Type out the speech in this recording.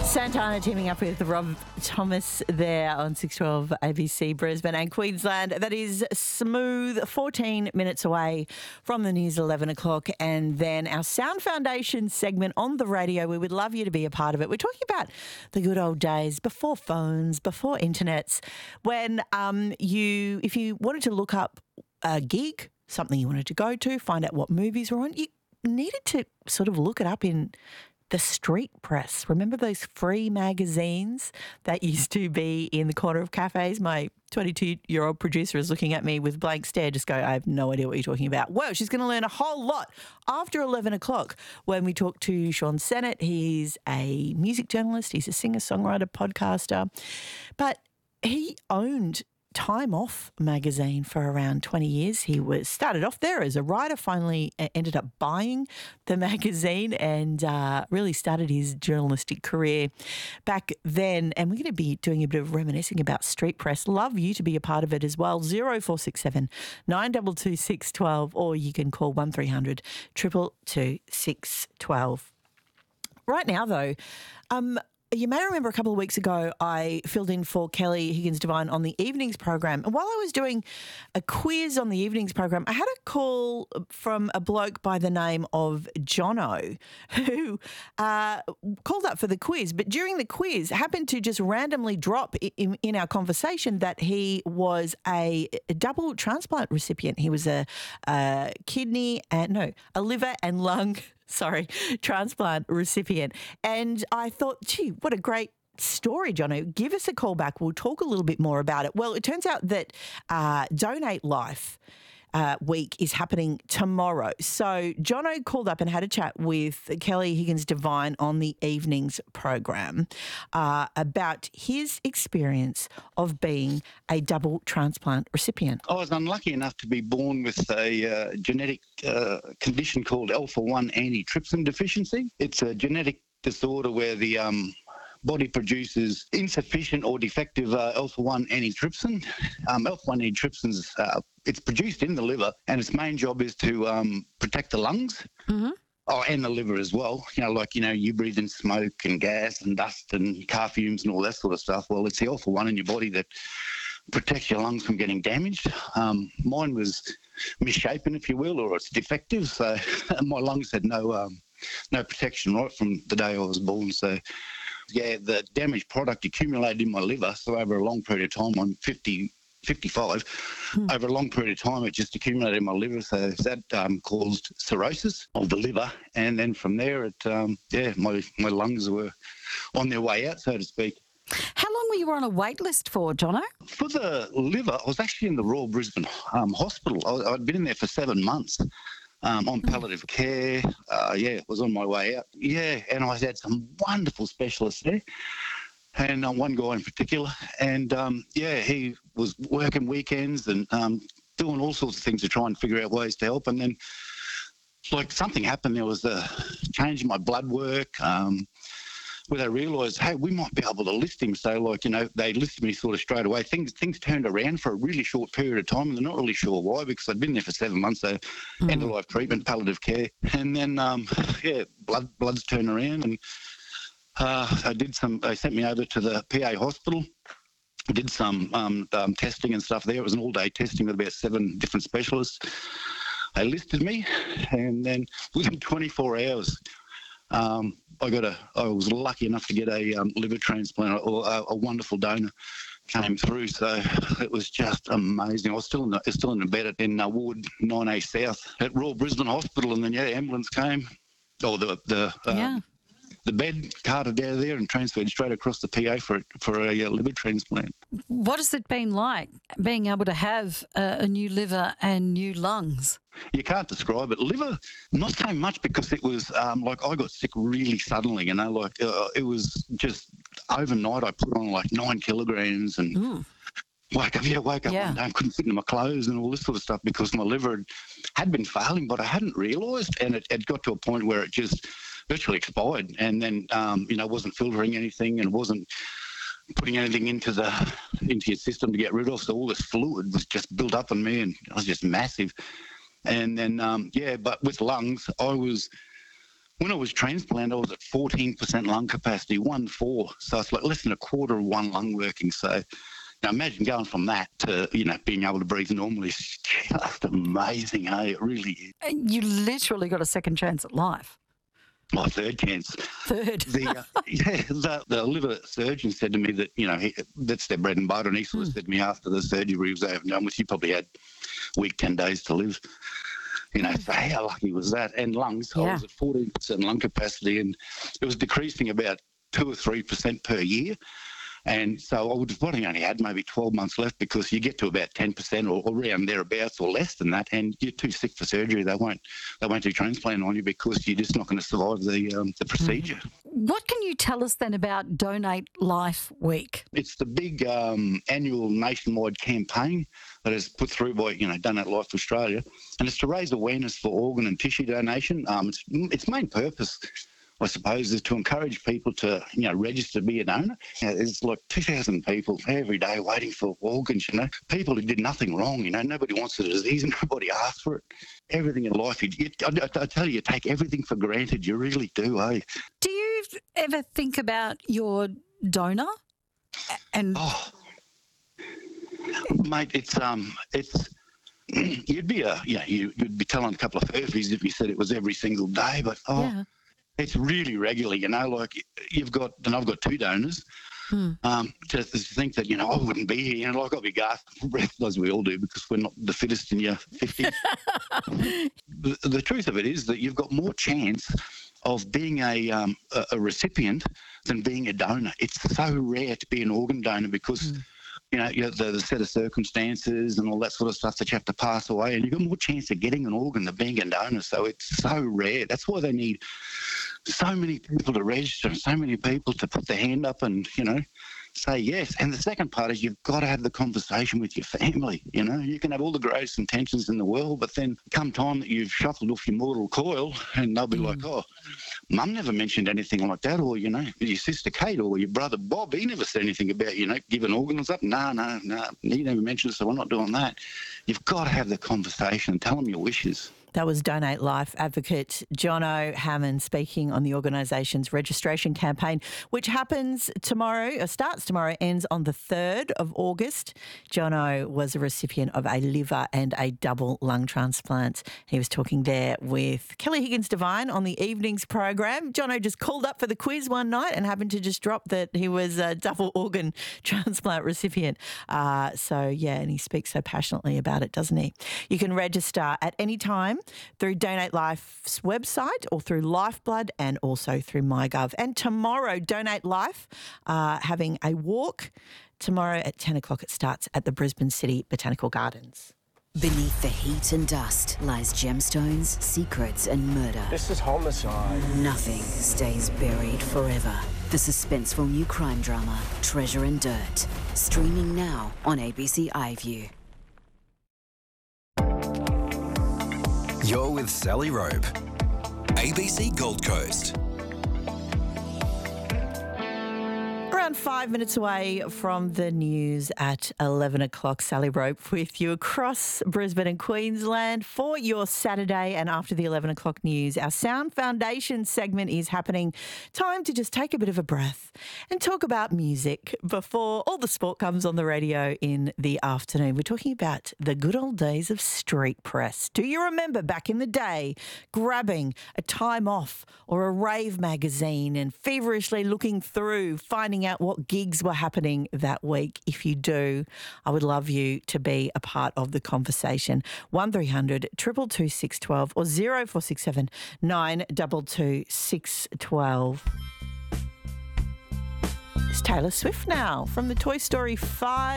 Santana teaming up with Rob Thomas there on 612 ABC Brisbane and Queensland. That is Smooth, 14 minutes away from the news 11 o'clock. And then our Sound Foundation segment on the radio. We would love you to be a part of it. We're talking about the good old days before phones, before internets, when if you wanted to look up a gig, something you wanted to go to, find out what movies were on, you needed to sort of look it up in the street press. Remember those free magazines that used to be in the corner of cafes? My 22-year-old producer is looking at me with blank stare, just go, I have no idea what you're talking about. Well, she's going to learn a whole lot after 11 o'clock when we talk to Sean Sennett. He's a music journalist. He's a singer-songwriter, podcaster. But he owned Time Off magazine for around 20 years. He started off there as a writer, finally ended up buying the magazine and really started his journalistic career back then. And we're going to be doing a bit of reminiscing about street press. Love you to be a part of it as well. 0467 922 612, or you can call 1300 222 612. Right now, though, you may remember a couple of weeks ago I filled in for Kelly Higgins-Devine on the evenings program. And while I was doing a quiz on the evenings program, I had a call from a bloke by the name of Jono who called up for the quiz. But during the quiz, happened to just randomly drop in our conversation that he was a double transplant recipient. He was a liver and lung transplant recipient. And I thought, gee, what a great story, Jono. Give us a call back. We'll talk a little bit more about it. Well, it turns out that Donate Life week is happening tomorrow. So Jono called up and had a chat with Kelly Higgins-Devine on the evenings program about his experience of being a double transplant recipient. I was unlucky enough to be born with a genetic condition called alpha-1 antitrypsin deficiency. It's a genetic disorder where the body produces insufficient or defective alpha-1 antitrypsin. Alpha-1 antitrypsin's it's produced in the liver, and its main job is to protect the lungs. Mm-hmm. Oh, and the liver as well. You breathe in smoke and gas and dust and car fumes and all that sort of stuff. Well, it's the alpha-1 in your body that protects your lungs from getting damaged. Mine was misshapen, if you will, or it's defective. So my lungs had no protection right from the day I was born. So, yeah, the damaged product accumulated in my liver. So over a long period of time, I'm 55. Over a long period of time, it just accumulated in my liver. So that caused cirrhosis of the liver. And then from there, my lungs were on their way out, so to speak. How long were you on a wait list for, Jono? For the liver, I was actually in the Royal Brisbane Hospital. I'd been in there for 7 months. On palliative care, was on my way out. Yeah, and I had some wonderful specialists there, and one guy in particular. And, he was working weekends and doing all sorts of things to try and figure out ways to help. And then, something happened. There was a change in my blood work, where they realised, hey, we might be able to list him. So, they listed me sort of straight away. Things turned around for a really short period of time, and they're not really sure why, because I'd been there for 7 months, so end-of-life treatment, palliative care. And then, blood's turned around, and they sent me over to the PA hospital. I did some testing and stuff there. It was an all-day testing with about 7 different specialists. They listed me, and then within 24 hours, I was lucky enough to get a liver transplant. A wonderful donor came through, so it was just amazing. I was still in the bed in Ward 9A South at Royal Brisbane Hospital, and then ambulance came. The bed carted out of there and transferred straight across the PA for a liver transplant. What has it been like being able to have a new liver and new lungs? You can't describe it. Liver, not so much, because it was I got sick really suddenly, it was just overnight. I put on 9 kilograms and wake up one day, couldn't fit into my clothes and all this sort of stuff, because my liver had been failing, but I hadn't realised, and it got to a point where it just virtually expired, and then wasn't filtering anything and wasn't putting anything into your system to get rid of. So all this fluid was just built up in me, and I was just massive. And then but with lungs, I was When I was transplanted, I was at 14% lung capacity, 1/4. So it's like less than a quarter of one lung working. So now imagine going from that to, being able to breathe normally. It's just amazing, hey? It really is. You literally got a second chance at life. My third chance. Third. The liver surgeon said to me that, that's their bread and butter. And he sort of said to me after the surgery was over and done with, you probably had a week, 10 days to live. So how lucky was that? And lungs, I was at 14% lung capacity, and it was decreasing about 2 or 3% per year. And so I would have probably only had maybe 12 months left, because you get to about 10% or around thereabouts or less than that, and you're too sick for surgery. They won't do transplant on you because you're just not going to survive the procedure. What can you tell us then about Donate Life Week? It's the big annual nationwide campaign that is put through by Donate Life Australia, and it's to raise awareness for organ and tissue donation. Its main purpose, I suppose, is to encourage people to, register to be a donor. There's like 2,000 people every day waiting for organs, people who did nothing wrong, nobody wants the disease and nobody asked for it. Everything in life, I tell you take everything for granted. You really do, eh? Do you ever think about your donor? And mate, it's you'd be telling a couple of furfies if you said it was every single day, but it's really regular, like I've got 2 donors. Just to think that, I wouldn't be here, like I'll be gasping for breath, as we all do, because we're not the fittest in your 50s. The truth of it is that you've got more chance of being a recipient than being a donor. It's so rare to be an organ donor because the set of circumstances and all that sort of stuff that you have to pass away, and you've got more chance of getting an organ than being a donor. So it's so rare. That's why they need so many people to register, so many people to put their hand up and, say yes. And the second part is you've got to have the conversation with your family. You can have all the greatest intentions in the world, but then come time that you've shuffled off your mortal coil, and they'll be like, oh, Mum never mentioned anything like that, or, your sister Kate or your brother Bob, he never said anything about, giving organs up. No, he never mentioned it, so we're not doing that. You've got to have the conversation and tell them your wishes. That was Donate Life advocate Jono Hammond speaking on the organisation's registration campaign, which happens tomorrow, starts tomorrow, ends on the 3rd of August. Jono was a recipient of a liver and a double lung transplant. He was talking there with Kelly Higgins-Devine on the evenings program. Jono just called up for the quiz one night and happened to just drop that he was a double organ transplant recipient. And he speaks so passionately about it, doesn't he? You can register at any time through Donate Life's website or through Lifeblood and also through MyGov. And tomorrow, Donate Life having a walk. Tomorrow at 10 o'clock it starts at the Brisbane City Botanical Gardens. Beneath the heat and dust lies gemstones, secrets and murder. This is homicide. Nothing stays buried forever. The suspenseful new crime drama, Treasure and Dirt. Streaming now on ABC iView. You're with Sally Rope, ABC Gold Coast. Around 5 minutes away from the news at 11 o'clock, Sally Rope with you across Brisbane and Queensland for your Saturday. And after the 11 o'clock news, our Sound Foundation segment is happening. Time to just take a bit of a breath and talk about music before all the sport comes on the radio in the afternoon. We're talking about the good old days of street press. Do you remember back in the day grabbing a Time Off or a rave magazine and feverishly looking through, finding out what gigs were happening that week? If you do, I would love you to be a part of the conversation. 1300 222 612 or 0467 922 612. It's Taylor Swift now from the Toy Story 5